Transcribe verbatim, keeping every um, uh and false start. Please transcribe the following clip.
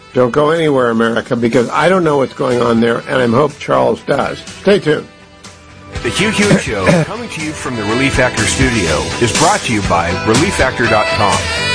Don't go anywhere, America, because I don't know what's going on there, and I hope Charles does. Stay tuned. The Hugh Hewitt Show, coming to you from the Relief Factor studio, is brought to you by relief factor dot com.